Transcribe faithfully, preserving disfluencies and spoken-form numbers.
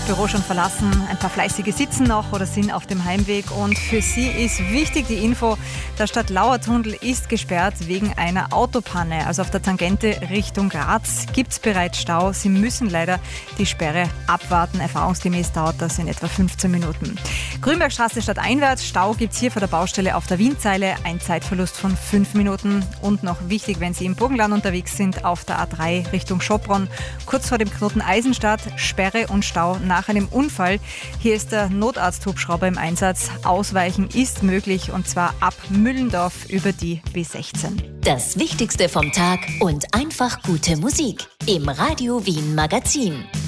Büro schon verlassen. Ein paar Fleißige sitzen noch oder sind auf dem Heimweg. Und für Sie ist wichtig die Info, der Stadtlauer-Tunnel ist gesperrt wegen einer Autopanne. Also auf der Tangente Richtung Graz gibt es bereits Stau. Sie müssen leider die Sperre abwarten. Erfahrungsgemäß dauert das in etwa fünfzehn Minuten. Grünbergstraße stadteinwärts. Stau gibt es hier vor der Baustelle auf der Wienzeile. Ein Zeitverlust von fünf Minuten. Und noch wichtig, wenn Sie im Burgenland unterwegs sind, auf der A drei Richtung Schopron. Kurz vor dem Knoten Eisenstadt, Sperre und Stau nach einem Unfall. Hier ist der Notarzt-Hubschrauber im Einsatz. Ausweichen ist möglich und zwar ab Müllendorf über die B sechzehn. Das Wichtigste vom Tag und einfach gute Musik im Radio Wien Magazin.